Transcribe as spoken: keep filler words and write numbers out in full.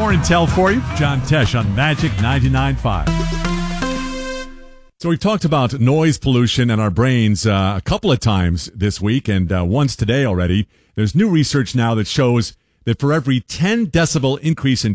more intel for you. John Tesh on Magic ninety-nine point five. So we've talked about noise pollution in our brains uh, a couple of times this week, and uh, once today already. There's new research now that shows that for every ten decibel increase in